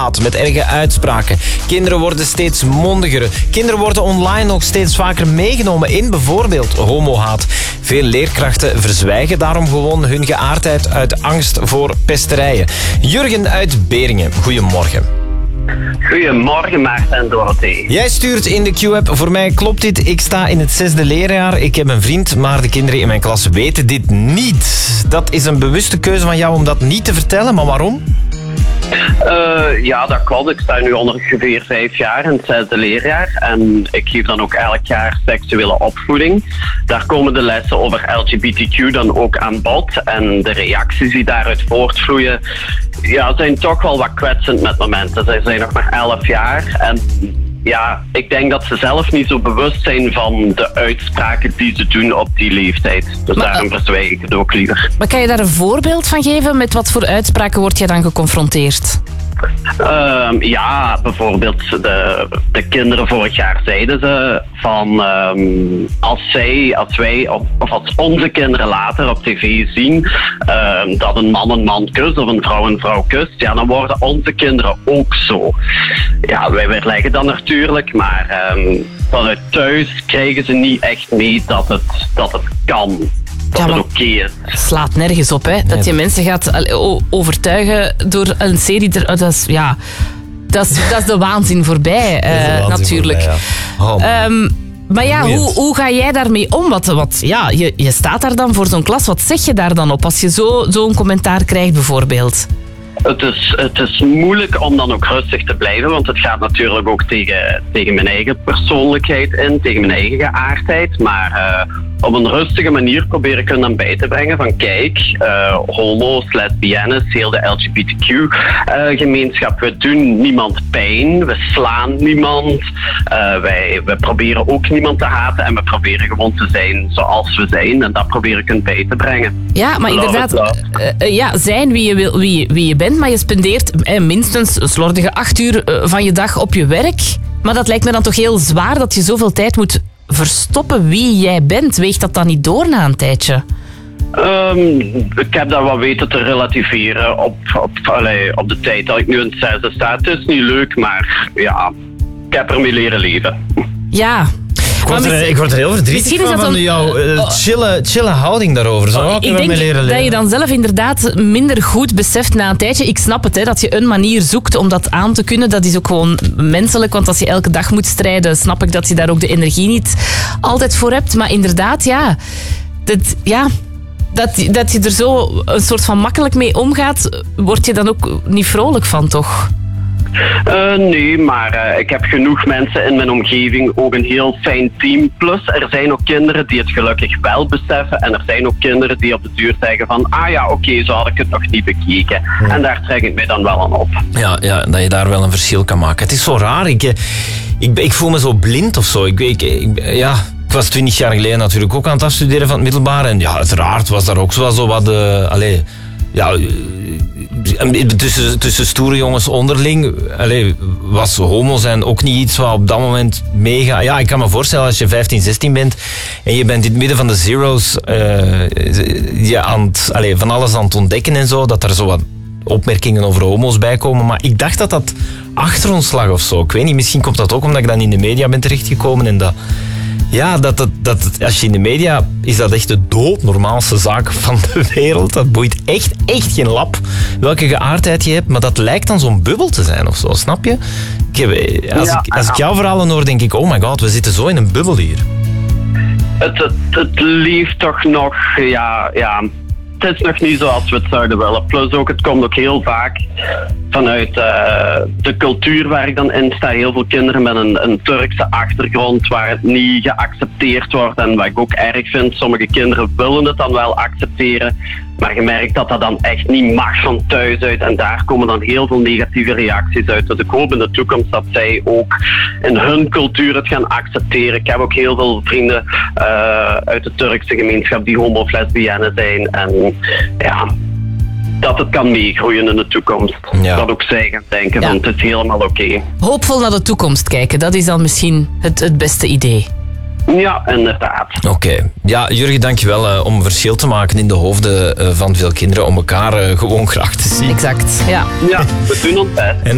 homohaat met erge uitspraken. Kinderen worden steeds mondiger. Kinderen worden online nog steeds vaker meegenomen in bijvoorbeeld homohaat. Veel leerkrachten verzwijgen daarom gewoon hun geaardheid uit angst voor pesterijen. Jurgen uit Beringen, goedemorgen. Goedemorgen Maarten en Dorothee. Jij stuurt in de Q-app, voor mij klopt dit, ik sta in het 6e leerjaar, ik heb een vriend, maar de kinderen in mijn klas weten dit niet. Dat is een bewuste keuze van jou om dat niet te vertellen, maar waarom? Ja, dat klopt. Ik sta nu ongeveer 5 jaar in het 6e leerjaar en ik geef dan ook elk jaar seksuele opvoeding. Daar komen de lessen over LGBTQ dan ook aan bod en de reacties die daaruit voortvloeien, ja, zijn toch wel wat kwetsend met momenten. Zij zijn nog maar 11 jaar en ja, ik denk dat ze zelf niet zo bewust zijn van de uitspraken die ze doen op die leeftijd. Dus daarom verzwijg ik het ook liever. Maar kan je daar een voorbeeld van geven? Met wat voor uitspraken word je dan geconfronteerd? Ja, bijvoorbeeld de kinderen vorig jaar zeiden ze van als wij of als onze kinderen later op tv zien dat een man kust of een vrouw kust, ja, dan worden onze kinderen ook zo. Ja, wij weerleggen dat natuurlijk, maar vanuit thuis krijgen ze niet echt mee dat het kan. Dat het oké is. Slaat nergens op, hè? Dat je mensen gaat overtuigen door een serie. Dat is de waanzin voorbij, natuurlijk. Voorbij, ja. Maar ja, hoe ga jij daarmee om? Want ja, je staat daar dan voor zo'n klas. Wat zeg je daar dan op als je zo'n commentaar krijgt, bijvoorbeeld? Het is moeilijk om dan ook rustig te blijven, want het gaat natuurlijk ook tegen mijn eigen persoonlijkheid in, tegen mijn eigen geaardheid. Maar op een rustige manier probeer ik hen dan bij te brengen van kijk, homo's, lesbiennes, heel de LGBTQ-gemeenschap, we doen niemand pijn, we slaan niemand, we proberen ook niemand te haten en we proberen gewoon te zijn zoals we zijn en dat probeer ik hen bij te brengen. Ja, maar inderdaad, zijn wie je bent, maar je spendeert minstens een slordige 8 uur van je dag op je werk. Maar dat lijkt me dan toch heel zwaar dat je zoveel tijd moet verstoppen wie jij bent. Weegt dat dan niet door na een tijdje? Ik heb dat wat weten te relativeren op de tijd dat ik nu in het 6e sta. Het is niet leuk, maar ja, ik heb ermee leren leven. Ja. Ik word er heel verdrietig van jouw chille houding daarover. Ik denk dat je dan zelf inderdaad minder goed beseft na een tijdje. Ik snap het, hè, dat je een manier zoekt om dat aan te kunnen. Dat is ook gewoon menselijk, want als je elke dag moet strijden, snap ik dat je daar ook de energie niet altijd voor hebt. Maar inderdaad, dat je er zo een soort van makkelijk mee omgaat, word je dan ook niet vrolijk van, toch? Nee, maar ik heb genoeg mensen in mijn omgeving, ook een heel fijn team. Plus, er zijn ook kinderen die het gelukkig wel beseffen en er zijn ook kinderen die op de duur zeggen van oké, zo had ik het nog niet bekeken. Ja. En daar trek ik mij dan wel aan op. Ja, dat je daar wel een verschil kan maken. Het is zo raar, ik voel me zo blind of zo. Ik was 20 jaar geleden natuurlijk ook aan het afstuderen van het middelbaar en ja, uiteraard was daar ook zo wat tussen stoere jongens onderling was homo zijn ook niet iets wat op dat moment mega... Ja, ik kan me voorstellen als je 15, 16 bent en je bent in het midden van de zeros van alles aan het ontdekken en zo, dat er zo wat opmerkingen over homo's bij komen. Maar ik dacht dat dat achter ons lag of zo. Ik weet niet, misschien komt dat ook omdat ik dan in de media ben terechtgekomen en dat... Ja, als je in de media... Is dat echt de doodnormaalste zaak van de wereld. Dat boeit echt geen lap welke geaardheid je hebt. Maar dat lijkt dan zo'n bubbel te zijn of zo, snap je? Als ik jouw verhalen hoor, denk ik... Oh my god, we zitten zo in een bubbel hier. Het leeft toch nog... Ja. Het is nog niet zoals we het zouden willen. Plus ook, het komt ook heel vaak vanuit de cultuur waar ik dan in sta. Heel veel kinderen met een Turkse achtergrond waar het niet geaccepteerd wordt. En wat ik ook erg vind, sommige kinderen willen het dan wel accepteren. Maar je merkt dat dat dan echt niet mag van thuis uit. En daar komen dan heel veel negatieve reacties uit. Dus ik hoop in de toekomst dat zij ook in hun cultuur het gaan accepteren. Ik heb ook heel veel vrienden uit de Turkse gemeenschap die homo of lesbienne zijn. En ja, dat het kan meegroeien in de toekomst. Ja. Dat ook zij gaan denken, want het is helemaal oké. Hoopvol naar de toekomst kijken, dat is dan misschien het beste idee. Ja, inderdaad. Oké. Ja, Jurgen, dankjewel om een verschil te maken in de hoofden van veel kinderen, om elkaar gewoon graag te zien. Exact, ja. Ja, we doen ons best.